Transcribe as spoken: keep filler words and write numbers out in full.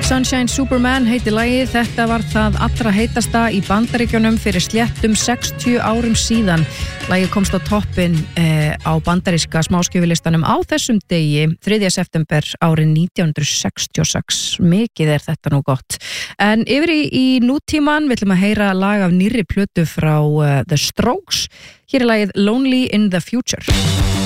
Sunshine Superman heiti lagið. Þetta var það allra heitasta í Bandaríkjunum fyrir sléttum sextíu árum síðan. Lagið komst á toppinn eh, á bandaríska smáskjöfulistanum á þessum degi þriðja september árið nítján hundruð sextíu og sex. Mikið er þetta nú gott. En yfir í, í nútíman við ætlum að heyra lag af nýrri plötu frá uh, The Strokes. Hér er lagið Lonely in the Future.